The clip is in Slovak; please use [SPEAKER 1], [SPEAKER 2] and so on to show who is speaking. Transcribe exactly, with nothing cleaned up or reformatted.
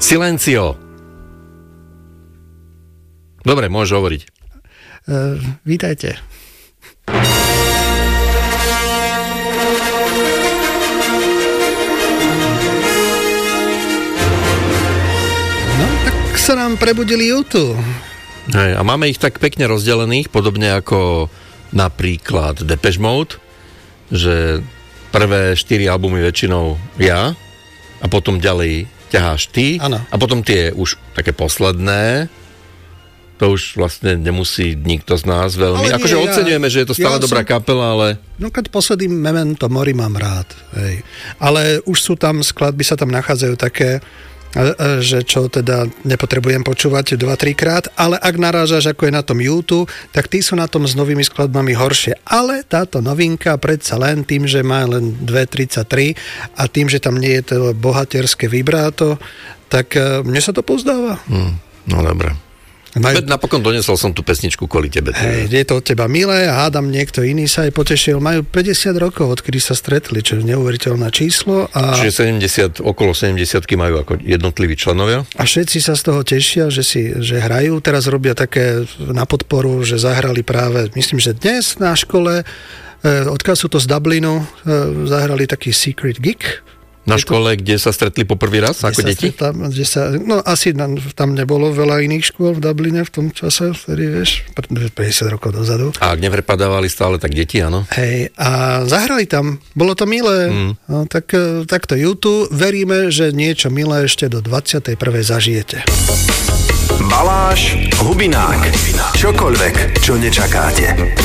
[SPEAKER 1] Silencio. Dobre, môžeš hovoriť.
[SPEAKER 2] Uh, vítajte. No, tak sa nám prebudili YouTube.
[SPEAKER 1] Hej, a máme ich tak pekne rozdelených, podobne ako napríklad Depeche Mode, že prvé štyri albumy väčšinou ja a potom ďalej ťaháš ty.
[SPEAKER 2] Ano.
[SPEAKER 1] A potom tie už také posledné, to už vlastne nemusí nikto z nás veľmi.
[SPEAKER 2] Ale
[SPEAKER 1] akože
[SPEAKER 2] nie,
[SPEAKER 1] oceňujeme, že je to stále
[SPEAKER 2] ja
[SPEAKER 1] dobrá
[SPEAKER 2] som,
[SPEAKER 1] kapela, ale...
[SPEAKER 2] No keď posledný Memento Mori mám rád. Hej. Ale už sú tam skladby, sa tam nachádzajú také, že čo teda nepotrebujem počúvať dva tri krát, ale ak narážaš, ako je na tom YouTube, tak tí sú na tom s novými skladbami horšie. Ale táto novinka predsa len tým, že má len dva tridsaťtri a tým, že tam nie je to bohatierské vibráto, tak mne sa to pozdáva.
[SPEAKER 1] Hmm, no dobré. Majú... Napokon donesol som tú pesničku kvôli tebe.
[SPEAKER 2] Hej, je to od teba milé a hádam, niekto iný sa aj potešil. Majú päťdesiat rokov, odkedy sa stretli, čo je neuveriteľné číslo. A...
[SPEAKER 1] Čiže sedemdesiat, okolo sedemdesiatky majú ako jednotliví členovia.
[SPEAKER 2] A všetci sa z toho tešia, že, si, že hrajú. Teraz robia také na podporu, že zahrali práve, myslím, že dnes na škole, odkiaľ sú to z Dublinu, zahrali taký secret gig.
[SPEAKER 1] Na škole, kde sa stretli po prvý raz ako deti?
[SPEAKER 2] Tam, kde sa, no asi tam, tam nebolo veľa iných škôl v Dubline v tom čase, ktorý vieš, päťdesiat rokov dozadu.
[SPEAKER 1] A ak neprepadávali stále, tak deti, áno.
[SPEAKER 2] Hej, a zahrali tam, bolo to milé, mm. no, tak, tak to YouTube, veríme, že niečo milé ešte do dvadsiatej prvej zažijete.
[SPEAKER 3] Baláš, Hubinák, čokoľvek, čo nečakáte.